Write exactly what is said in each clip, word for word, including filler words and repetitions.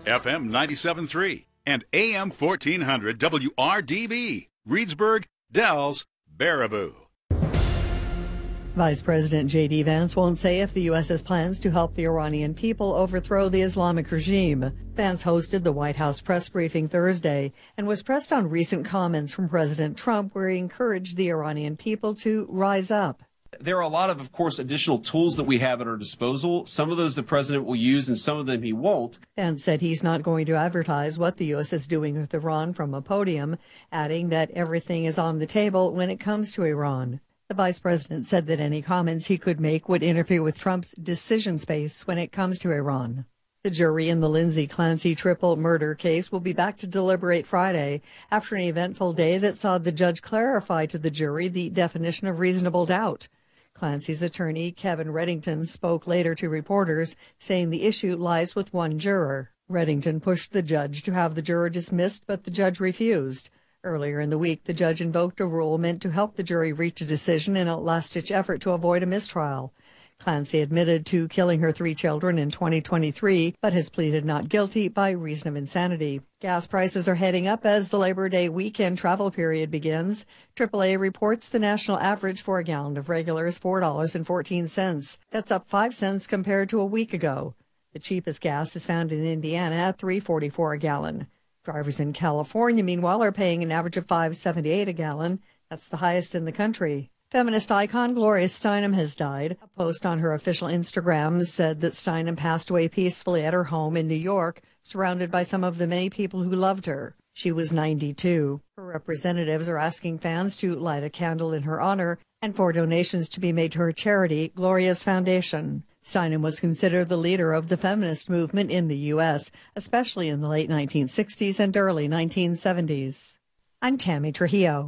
F M ninety-seven point three and A M fourteen hundred W R D B, Reedsburg, Dells, Baraboo. Vice President J D Vance won't say if the U S has plans to help the Iranian people overthrow the Islamic regime. Vance hosted the White House press briefing Thursday and was pressed on recent comments from President Trump where he encouraged the Iranian people to rise up. There are a lot of, of course, additional tools that we have at our disposal. Some of those the president will use and some of them he won't. Vance said he's not going to advertise what the U S is doing with Iran from a podium, adding that everything is on the table when it comes to Iran. The vice president said that any comments he could make would interfere with Trump's decision space when it comes to Iran. The jury in the Lindsay Clancy triple murder case will be back to deliberate Friday after an eventful day that saw the judge clarify to the jury the definition of reasonable doubt. Clancy's attorney, Kevin Reddington, spoke later to reporters, saying the issue lies with one juror. Reddington pushed the judge to have the juror dismissed, but the judge refused. Earlier in the week, the judge invoked a rule meant to help the jury reach a decision in a last-ditch effort to avoid a mistrial. Clancy admitted to killing her three children in twenty twenty-three, but has pleaded not guilty by reason of insanity. Gas prices are heading up as the Labor Day weekend travel period begins. triple A reports the national average for a gallon of regular is four dollars and fourteen cents. That's up five cents compared to a week ago. The cheapest gas is found in Indiana at three dollars and forty-four cents a gallon. Drivers in California, meanwhile, are paying an average of five dollars and seventy-eight cents a gallon. That's the highest in the country. Feminist icon Gloria Steinem has died. A post on her official Instagram said that Steinem passed away peacefully at her home in New York, surrounded by some of the many people who loved her. She was ninety-two. Her representatives are asking fans to light a candle in her honor and for donations to be made to her charity, Gloria's Foundation. Steinem was considered the leader of the feminist movement in the U S, especially in the late nineteen sixties and early nineteen seventies. I'm Tammy Trujillo.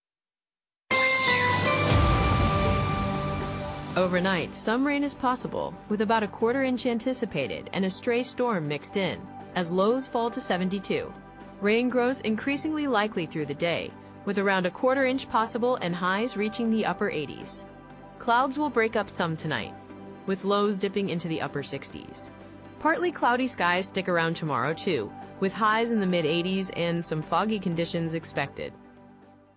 Overnight, some rain is possible, with about a quarter inch anticipated and a stray storm mixed in, as lows fall to seventy-two. Rain grows increasingly likely through the day, with around a quarter inch possible and highs reaching the upper eighties. Clouds will break up some tonight, with lows dipping into the upper sixties. Partly cloudy skies stick around tomorrow too, with highs in the mid eighties and some foggy conditions expected.